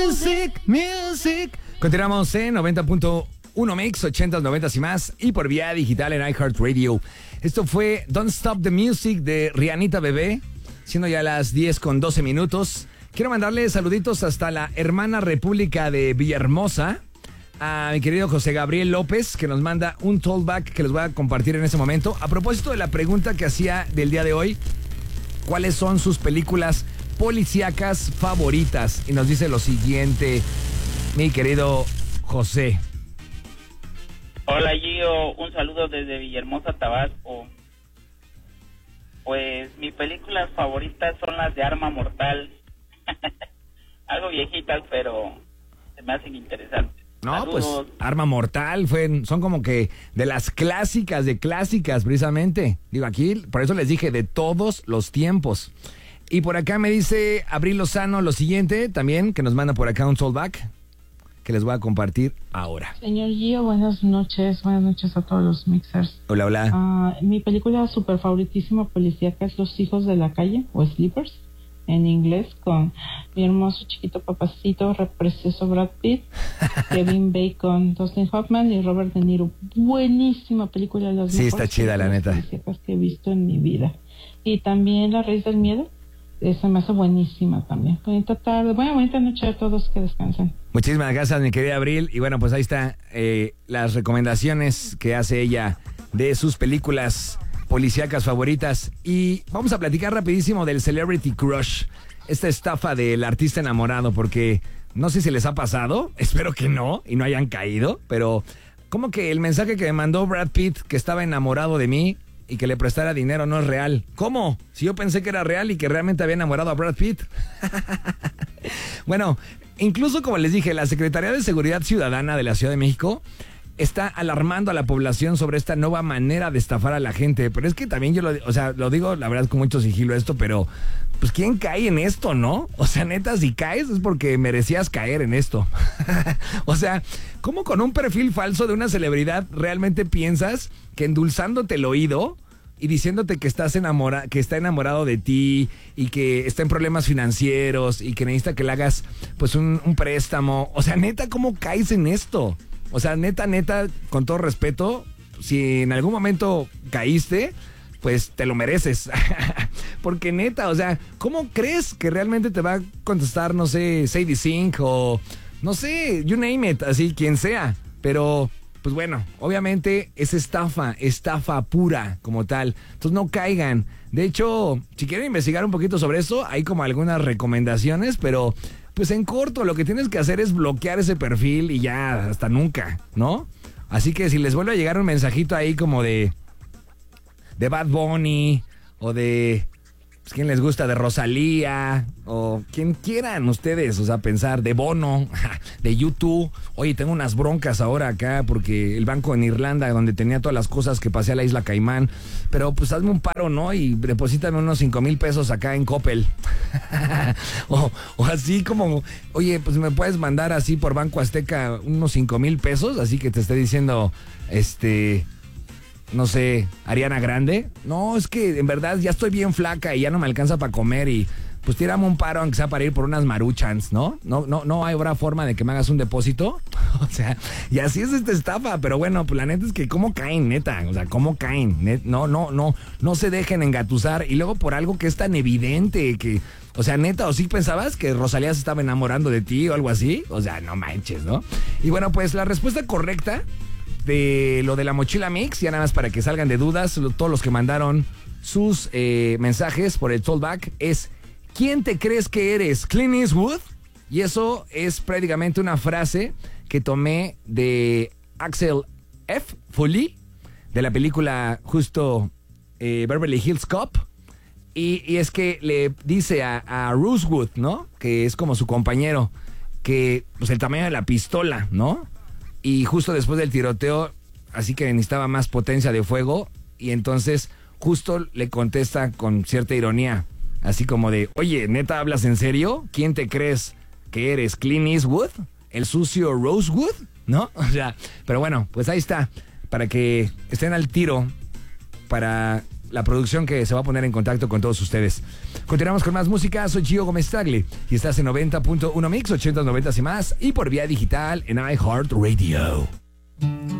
Music. Continuamos en 90.1 Mix, 80s, 90s y más, y por vía digital en iHeartRadio. Esto fue Don't Stop the Music de Rihanna Bebé, siendo ya las 10:12. Quiero mandarle saluditos hasta la hermana República de Villahermosa, a mi querido José Gabriel López, que nos manda un tollback que les voy a compartir en este momento. A propósito de la pregunta que hacía del día de hoy, ¿cuáles son sus películas policíacas favoritas? Y nos dice lo siguiente, mi querido José. Hola Gio, un saludo desde Villahermosa, Tabasco. Pues mis películas favoritas son las de Arma Mortal. Algo viejitas, pero se me hacen interesantes. No, Saludos. pues Arma Mortal son como que de las clásicas de clásicas, precisamente. Digo, aquí, por eso les dije, de todos los tiempos. Y por acá me dice Abril Lozano lo siguiente, también, que nos manda por acá un tollback, que les voy a compartir ahora. Señor Gio, buenas noches a todos los mixers. Hola, hola. Mi película super favoritísima policíaca es Los Hijos de la Calle, o Sleepers, en inglés, con mi hermoso chiquito papacito, precioso Brad Pitt, Kevin Bacon, Dustin Hoffman y Robert De Niro. Buenísima película, las sí, está chida, la neta. Policíacas que he visto en mi vida. Y también La Raíz del Miedo, esa me hace buenísima también. Bonita tarde, bonita noche a todos, que descansen. Muchísimas gracias, mi querida Abril. Y bueno, pues ahí está las recomendaciones que hace ella de sus películas policíacas favoritas. Y vamos a platicar rapidísimo del Celebrity Crush, esta estafa del artista enamorado, porque no sé si les ha pasado, espero que no, y no hayan caído, pero como que el mensaje que me mandó Brad Pitt, que estaba enamorado de mí y que le prestara dinero, no es real. ¿Cómo? Si yo pensé que era real y que realmente había enamorado a Brad Pitt. Bueno, incluso como les dije, la Secretaría de Seguridad Ciudadana de la Ciudad de México está alarmando a la población sobre esta nueva manera de estafar a la gente. Pero es que también yo lo digo la verdad con mucho sigilo esto, pero pues ¿quién cae en esto, no? O sea, neta, si caes es porque merecías caer en esto. O sea, ¿cómo con un perfil falso de una celebridad realmente piensas que endulzándote el oído y diciéndote que está enamorado de ti y que está en problemas financieros y que necesita que le hagas pues un préstamo? O sea, neta, ¿cómo caes en esto? O sea, neta, con todo respeto, si en algún momento caíste, pues te lo mereces. Porque neta, o sea, ¿cómo crees que realmente te va a contestar, no sé, Sadie Sink o, no sé, you name it, así, quien sea? Pero, pues bueno, obviamente es estafa pura como tal. Entonces no caigan. De hecho, si quieren investigar un poquito sobre eso, hay como algunas recomendaciones, pero pues en corto, lo que tienes que hacer es bloquear ese perfil y ya hasta nunca, ¿no? Así que si les vuelve a llegar un mensajito ahí como de Bad Bunny o de, pues, ¿quién les gusta? De Rosalía o quien quieran ustedes, o sea, pensar, de Bono, de YouTube. Oye, tengo unas broncas ahora acá porque el banco en Irlanda, donde tenía todas las cosas, que pasé a la isla Caimán, pero pues hazme un paro, ¿no? Y deposítame unos 5,000 pesos acá en Coppel. o así como, oye, pues me puedes mandar así por Banco Azteca unos 5,000 pesos, así que te esté diciendo, no sé, Ariana Grande. No, es que en verdad ya estoy bien flaca y ya no me alcanza para comer y pues tírame un paro aunque sea para ir por unas Maruchans, ¿no? No hay otra forma de que me hagas un depósito. O sea, y así es esta estafa, pero bueno, pues la neta es que cómo caen, neta, o sea, cómo caen. No se dejen engatusar y luego por algo que es tan evidente que, o sea, neta, o sí pensabas que Rosalía se estaba enamorando de ti o algo así, o sea, no manches, ¿no? Y bueno, pues la respuesta correcta de lo de la mochila mix, ya nada más para que salgan de dudas, todos los que mandaron sus mensajes por el tollback, es: ¿quién te crees que eres? ¿Clint Eastwood? Y eso es prácticamente una frase que tomé de Axel F. Foley, de la película justo Beverly Hills Cop. Y es que le dice a Rosewood, ¿no? Que es como su compañero, que pues el tamaño de la pistola, ¿no? Y justo después del tiroteo, así que necesitaba más potencia de fuego, y entonces justo le contesta con cierta ironía, así como de, oye, ¿neta hablas en serio? ¿Quién te crees que eres? ¿Clint Eastwood? ¿El sucio Rosewood? ¿No? O sea, pero bueno, pues ahí está, para que estén al tiro, para la producción que se va a poner en contacto con todos ustedes. Continuamos con más música. Soy Gio Gómez Tagle y estás en 90.1 Mix, 80s, 90s y más, y por vía digital en iHeartRadio.